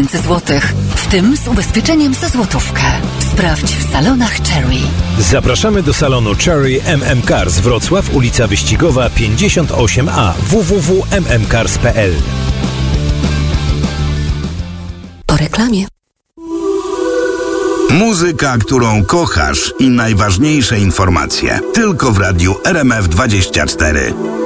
tysięcy złotych, w tym z ubezpieczeniem za złotówkę. Sprawdź w salonach Cherry. Zapraszamy do salonu Cherry MM Cars Wrocław, ulica Wyścigowa 58A, www.mmcars.pl. Po reklamie. Muzyka, którą kochasz i najważniejsze informacje. Tylko w radiu RMF24.